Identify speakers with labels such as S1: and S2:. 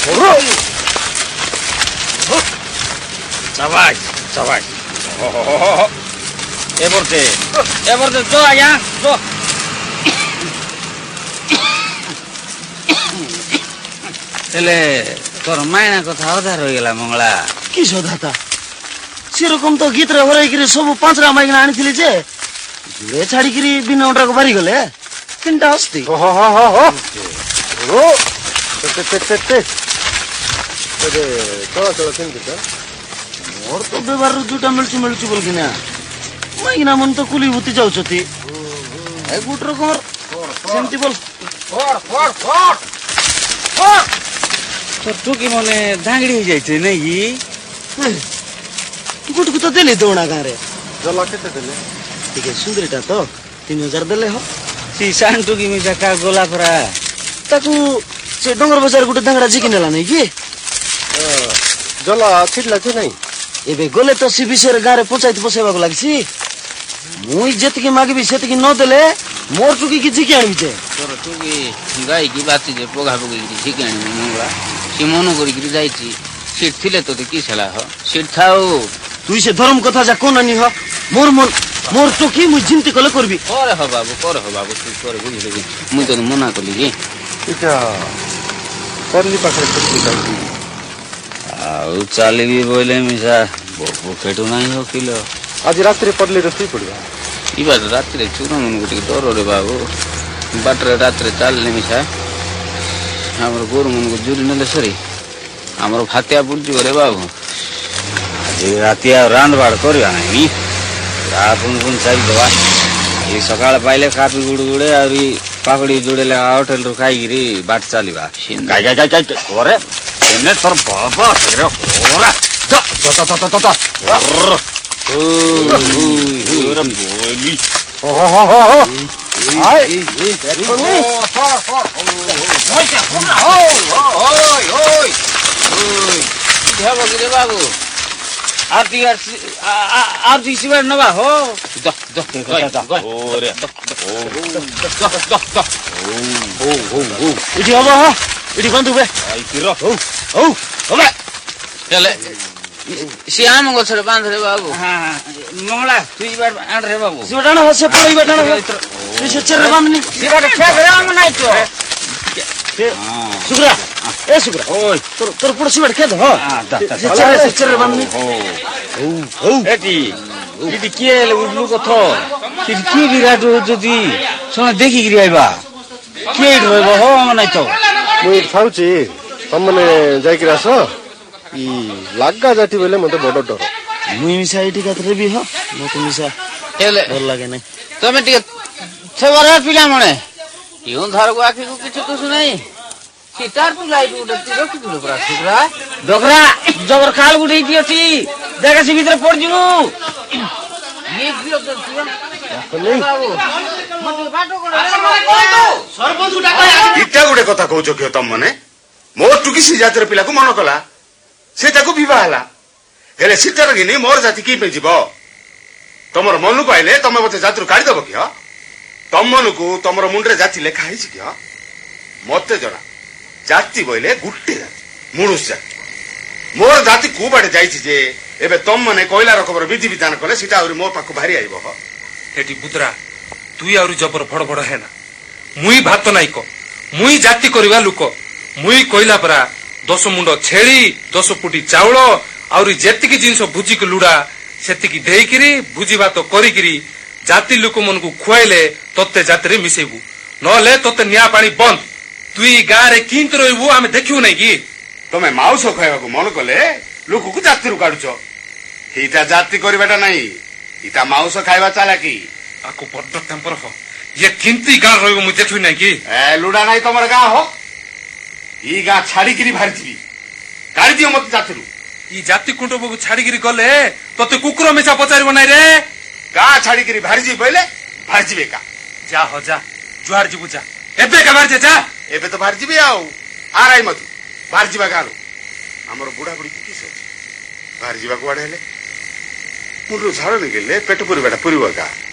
S1: Sabai, sabai. Eborte jo aja, jo. Tele তোর মায়না কথা অধা রয়ে গেলা মঙ্গলা
S2: কি সদাতা সেরকম তো গীতরে হরাইকিরি সবু পাঁচরা মাইকিনা আনিছিলি যে জুড়ে ছাড়িকিরি বিনা ওটাকে বাড়ি গেলে তিনটা হস্তি মোর তো ব্যবহার দুটা মিলুছি বলকিনা মাইকিনা মন তো কুলি ভূতি যাউছতি গুট রকম সেমতি বল
S1: তোর টুকি মনে ধাঙ্গড়ি হয়ে যাইছে নাকি
S2: গুটକୁ ତ ଦେଲି ଦଉଣା ଗାଁରେ
S3: ଜଲା କେତେ ଦେଲେ
S2: ଟିକେ ସୁନ୍ଦରୀଟା ତ 3000 ଦେଲେ ହ
S1: ସି ସାନ ଟୁକି ମିଶା କା ଗୋଲା ପରା
S2: ତାକୁ ସେ ଡଙ୍ଗର ବଜାର ଗୋଟେ ଦାଙ୍ଗଡା ଝିକି ନେଲା ନାଇଁ କି
S3: ଜଲା ଛିଡିଲା କି ନାଇଁ
S2: ଏବେ ଗଲେ ତ ସେ ବିଷୟରେ ଗାଁରେ ପଞ୍ଚାୟତ ବସେଇବାକୁ ଲାଗିଛି ମୁଇଁ ଯେତିକି ମାଗିବି ସେତିକି ନ ଦେଲେ ମୋର ଟୁକି କି ଝିକି ଆଣିବି ଯେ
S1: ତୋର ଟୁକି ଗାଇକି ବାତି ଯେ ପଘା ପକେଇକି ଝିକି ଆଣିବି ମଙ୍ଗଳା ସେ ମନ କରିକିରି ଯାଇଛି ସିଟ୍ ଥିଲେ ତୋତେ କି ସେଲା ହ ସିଟ୍ ଥାଉ
S2: তুই সে ধর্ম কথা যা কোন আনি হ মোর টুকি মুই চিন্তি কলে করবি
S1: করে হ বাবু তুই করে বুঝলি মুই তোকে মনা কলি কি
S3: এটা করলি পাখরে করলি কাটি
S1: ଆଉ ଚାଲିବି ବୋଇଲେ ମିଶା ପକେଟୁ ନାହିଁ ହ କିଲ
S3: ଆଜି ରାତିରେ ପଡିଲେ ରୋଷେଇ ପଡିବା
S1: ଇ ବାଟ ରାତିରେ ଚୁରମାନଙ୍କୁ ଟିକେ ଡରରେ ବାବୁ ବାଟରେ ରାତିରେ ଚାଲିଲେ ମିଶା ଆମର ଗୋରୁମାନଙ୍କୁ ଜୁରି ନେଲେ ସରି ଆମର ଭାତିଆ ବୁଡିଯିବ ରେ ବାବୁ ଆଜି ରାତି ଆଉ ରାନ୍ଧ ବାଡ଼ କରିବା ନାହିଁ ପୁଣି ଚାଲିଦେବା ଏ ସକାଳ ପାଇଲେ କାପି ଗୁଡ଼େ ଆହୁରି ପାକଡ଼ି ଯୋଡ଼େଲେ ହୋଟେଲରୁ ଖାଇକିରି ବାଟ ଚାଲିବା
S3: ଘରେ ଏନେ ତୋର ବାବା
S1: ବାବୁ आरती शिवाय नवा हो
S2: इडी हबो ह इडी बंदु बे हो
S1: चले श्याम गछरे बांध रे बाबू हां मंगला तुई बार आंड रे बाबू
S2: सिवटाना हसे पड़ी बटाना तुई सचर बांधनी
S1: सिवाट फेक रे हम नाही तो
S2: सुग्रा ए सुग्रा ओय तोर पुड़ सिवट खेद हो सचर बांधनी
S1: हो एटी इडी केले उडलु कथो कि विराट जदी सोना देखि गिरी आइबा के रहबो हो हम नाही तो
S3: मुई थाउची तमने जाइकि रास ई लागा जाति बेले मते बड डर
S2: मुई मिसा एटी कातरे भी हो मते मिसा
S1: हेले
S2: डर लागे नै
S1: तमे टिके छेवरा पिला मने यो धार को आखि को किछु तो सुनाई सीतार तू लाइट उडे ती रखि दुलो परा सुग्रा डोगरा जबर खाल उडे दियती देखा सी भीतर पड़ जिनु ये बियो कर तुरन बाबू मते बाटो को सरपंच डाका
S4: इटा गुडे कथा कहउछ कि तम मने मोर टुकी सी जातिर पिला को मन कला से ताको विवाह हला हेले सीतार गिनी मोर जाति की पे जीवो तमर मनु पाइले तमे मते जातिर काढी दबो कि तम मनु को तमर मुंडरे जाति लेखा है कि मते जरा जाति बोइले गुट्टे जाति मुनुष जाति मोर जाति को बाटे जाइछि जे एबे तम मने कोइला रकबर विधि विधान कले सीता आउरी मोर पाखु भारी आइबो ह
S5: हेटी बुद्रा तुई आउरी जबर फड़ फड़ है ना मुई भात नाइक मुई जाति करवा लुक मुई कोइला परा 10 मुंड छेड़ी 10 पुटी चाउल आउरी जेतिकी जिंस भुजी के लुड़ा सेतिकी देइकिरी भुजी भात करिकिरी जाति लोक मन को खुआइले तत्ते जाति मिसेबू नले तत्ते निया पानी बंद तुई गाँ रे किंत रहबू आमे देखिउ नै कि
S4: तमे माउस खाइबा को मन कले लोक को जाति रु काढुछ हिता जाति करबाटा नाही हिता माउस खाइबा चालाकी
S5: आको बड्ड टेम्पर हो ये किंती गाँ रहबो मु देखिउ नै कि
S4: ए लुडा नाही तमर गाँ हो ई गाँ छाड़ी किरी भारी थी काढी दियो मत जाति रु
S5: ई जाति कुंटो बगु छाड़ी गिरी गले तते कुकुर मेसा पचारिबो नै रे
S4: गाँ छाड़ी किरी भारी जी पहिले भारी जीबे का
S5: जा हो जा जुहार जीबू जा एबे का बार जा
S4: एबे तो भारी जीबे आउ आराई मत भारी जीबा गाँ हमर बुढ़ा बुढ़ी की सोच भारी जीबा को आडे हेले मुंडु झाड़ नहीं गेले पेट पुरी बेटा पुरी का